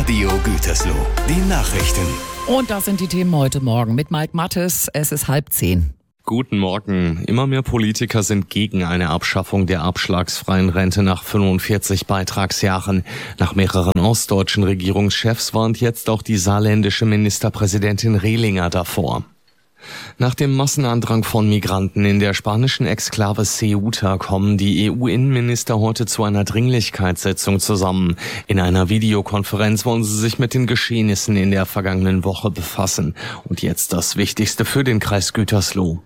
Radio Gütersloh. Die Nachrichten. Und das sind die Themen heute Morgen mit Mike Mattes. Es ist 9:30. Guten Morgen. Immer mehr Politiker sind gegen eine Abschaffung der abschlagsfreien Rente nach 45 Beitragsjahren. Nach mehreren ostdeutschen Regierungschefs warnt jetzt auch die saarländische Ministerpräsidentin Rehlinger davor. Nach dem Massenandrang von Migranten in der spanischen Exklave Ceuta kommen die EU-Innenminister heute zu einer Dringlichkeitssitzung zusammen. In einer Videokonferenz wollen sie sich mit den Geschehnissen in der vergangenen Woche befassen. Und jetzt das Wichtigste für den Kreis Gütersloh.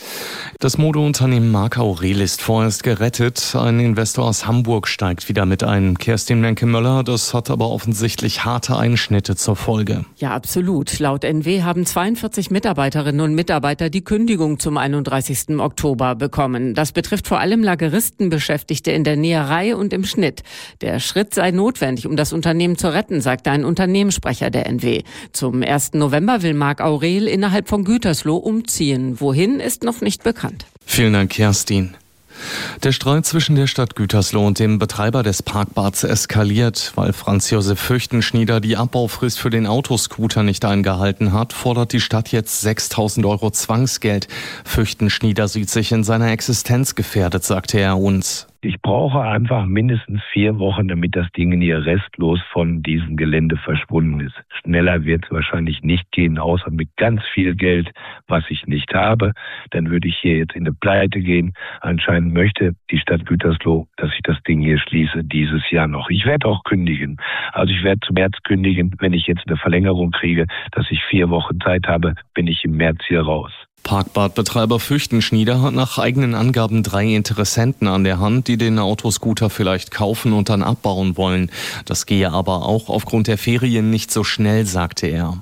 Das Modeunternehmen Marc Aurel ist vorerst gerettet. Ein Investor aus Hamburg steigt wieder mit ein. Kerstin Menke-Möller, das hat aber offensichtlich harte Einschnitte zur Folge. Ja, absolut. Laut NW haben 42 Mitarbeiterinnen und Mitarbeiter die Kündigung zum 31. Oktober bekommen. Das betrifft vor allem Lageristen, Beschäftigte in der Näherei und im Schnitt. Der Schritt sei notwendig, um das Unternehmen zu retten, sagte ein Unternehmenssprecher der NW. Zum 1. November will Marc Aurel innerhalb von Gütersloh umziehen. Wohin, ist noch nicht bekannt. Vielen Dank, Kerstin. Der Streit zwischen der Stadt Gütersloh und dem Betreiber des Parkbads eskaliert. Weil Franz Josef Fürchtenschnieder die Abbaufrist für den Autoscooter nicht eingehalten hat, fordert die Stadt jetzt 6.000 Euro Zwangsgeld. Fürchtenschnieder sieht sich in seiner Existenz gefährdet, sagte er uns. Ich brauche einfach mindestens 4 Wochen, damit das Ding hier restlos von diesem Gelände verschwunden ist. Schneller wird es wahrscheinlich nicht gehen, außer mit ganz viel Geld, was ich nicht habe. Dann würde ich hier jetzt in eine Pleite gehen. Anscheinend möchte die Stadt Gütersloh, dass ich das Ding hier schließe, dieses Jahr noch. Ich werde auch kündigen. Also ich werde zum März kündigen. Wenn ich jetzt eine Verlängerung kriege, dass ich 4 Wochen Zeit habe, bin ich im März hier raus. Parkbadbetreiber Fürchtenschnieder hat nach eigenen Angaben 3 Interessenten an der Hand, die den Autoscooter vielleicht kaufen und dann abbauen wollen. Das gehe aber auch aufgrund der Ferien nicht so schnell, sagte er.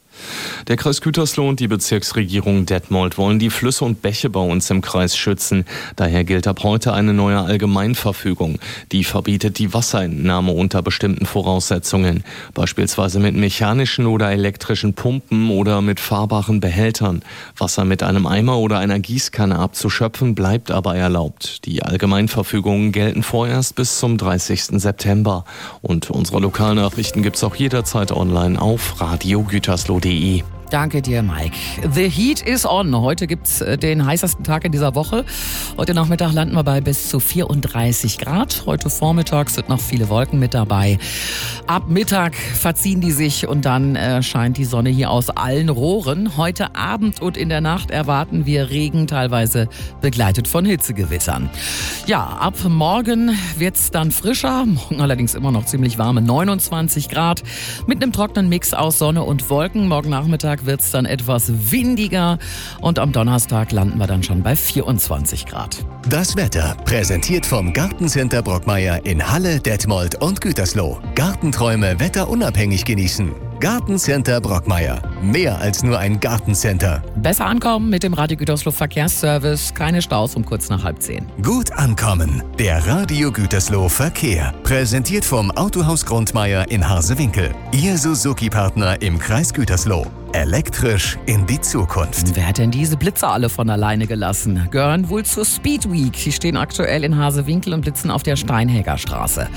Der Kreis Gütersloh und die Bezirksregierung Detmold wollen die Flüsse und Bäche bei uns im Kreis schützen. Daher gilt ab heute eine neue Allgemeinverfügung. Die verbietet die Wasserentnahme unter bestimmten Voraussetzungen. Beispielsweise mit mechanischen oder elektrischen Pumpen oder mit fahrbaren Behältern. Wasser mit einem Eimer oder einer Gießkanne abzuschöpfen bleibt aber erlaubt. Die Allgemeinverfügungen gelten vorerst bis zum 30. September. Und unsere Lokalnachrichten gibt's auch jederzeit online auf radiogütersloh.de. Danke dir, Mike. The Heat is on. Heute gibt's den heißesten Tag in dieser Woche. Heute Nachmittag landen wir bei bis zu 34 Grad. Heute Vormittag sind noch viele Wolken mit dabei. Ab Mittag verziehen die sich und dann scheint die Sonne hier aus allen Rohren. Heute Abend und in der Nacht erwarten wir Regen, teilweise begleitet von Hitzegewittern. Ja, ab morgen wird's dann frischer. Morgen allerdings immer noch ziemlich warme 29 Grad. Mit einem trockenen Mix aus Sonne und Wolken. Morgen Nachmittag wird es dann etwas windiger und am Donnerstag landen wir dann schon bei 24 Grad. Das Wetter präsentiert vom Gartencenter Brockmeier in Halle, Detmold und Gütersloh. Gartenträume wetterunabhängig genießen. Gartencenter Brockmeier. Mehr als nur ein Gartencenter. Besser ankommen mit dem Radio Gütersloh Verkehrsservice. Keine Staus um kurz nach 9:30. Gut ankommen. Der Radio Gütersloh Verkehr. Präsentiert vom Autohaus Grundmeier in Harsewinkel. Ihr Suzuki-Partner im Kreis Gütersloh. Elektrisch in die Zukunft. Wer hat denn diese Blitzer alle von alleine gelassen? Gehören wohl zur Speed Week. Die stehen aktuell in Harsewinkel und blitzen auf der Steinhäger Straße.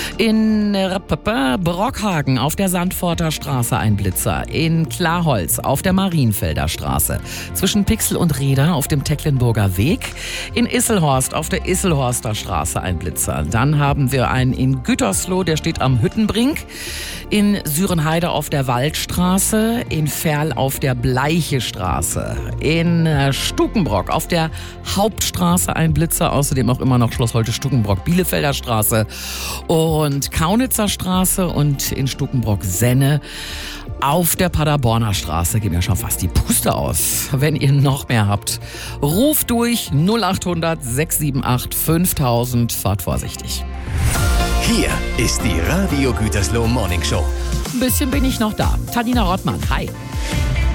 In Brockhagen auf der Sandforter Straße ein Blitzer. In Klarholz auf der Marienfelder Straße. Zwischen Pixel und Reda auf dem Tecklenburger Weg. In Isselhorst auf der Isselhorster Straße ein Blitzer. Dann haben wir einen in Gütersloh, der steht am Hüttenbrink. In Sürenheide auf der Waldstraße. In Ferl auf der Bleiche Straße. In Stukenbrock auf der Hauptstraße ein Blitzer. Außerdem auch immer noch Schloss Holte-Stukenbrock, Bielefelder Straße und Kaunitzer Straße. Und in Stukenbrock-Senne auf der Paderborner Straße geht mir schon fast die Puste aus. Wenn ihr noch mehr habt, ruft durch 0800 678 5000. Fahrt vorsichtig. Hier ist die Radio Gütersloh Morning Show. Ein bisschen bin ich noch da. Tanina Rottmann, hi.